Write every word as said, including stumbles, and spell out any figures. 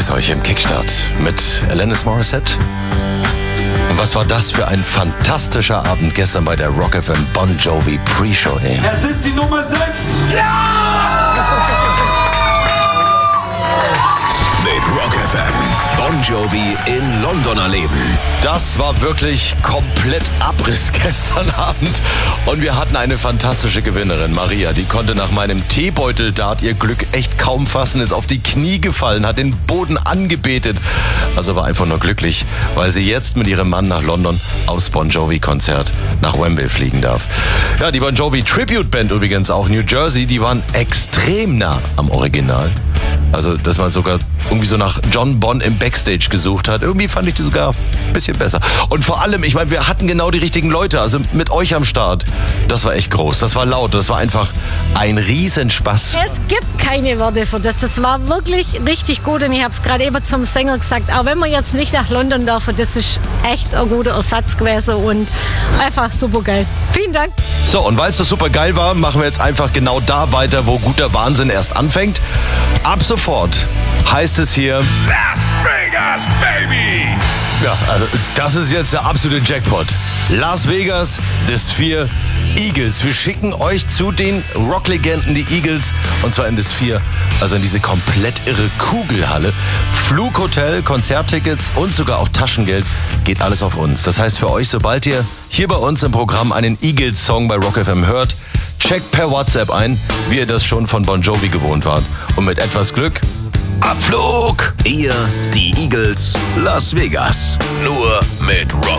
begrüße euch im Kickstart mit Alanis Morissette. Und was war das für ein fantastischer Abend gestern bei der Rock F M Bon Jovi Pre-Show, ey. Es ist die Nummer sechs. Ja! Mit Rock F M Bon Jovi in London erleben. Das war wirklich komplett Abriss gestern Abend. Und wir hatten eine fantastische Gewinnerin, Maria. Die konnte nach meinem Teebeuteldart ihr Glück echt kaum fassen, ist auf die Knie gefallen, hat den Boden angebetet. Also war einfach nur glücklich, weil sie jetzt mit ihrem Mann nach London aufs Bon Jovi-Konzert nach Wembley fliegen darf. Ja, die Bon Jovi Tribute Band übrigens auch, New Jersey, die waren extrem nah am Original. Also, dass man sogar irgendwie so nach John Bon im Backstage gesucht hat. Irgendwie fand ich die sogar ein bisschen besser. Und vor allem, ich meine, wir hatten genau die richtigen Leute. Also mit euch am Start. Das war echt groß. Das war laut. Das war einfach ein Riesenspaß. Es gibt keine Worte für das. Das war wirklich richtig gut. Und ich habe es gerade eben zum Sänger gesagt. Auch wenn wir jetzt nicht nach London dürfen, das ist echt ein guter Ersatz gewesen. Und einfach super geil. Vielen Dank. So, und weil es so super geil war, machen wir jetzt einfach genau da weiter, wo guter Wahnsinn erst anfängt. Ab sofort heißt es hier Las Vegas, Baby! Ja, also das ist jetzt der absolute Jackpot. Las Vegas, The Sphere, Eagles. Wir schicken euch zu den Rocklegenden, die Eagles, und zwar in The Sphere, also in diese komplett irre Kugelhalle. Flughotel, Konzerttickets und sogar auch Taschengeld, geht alles auf uns. Das heißt für euch, sobald ihr hier bei uns im Programm einen Eagles-Song bei Rock F M hört, checkt per WhatsApp ein, wie ihr das schon von Bon Jovi gewohnt wart. Und mit etwas Glück, Abflug! Ihr, die Eagles, Las Vegas. Nur mit Rock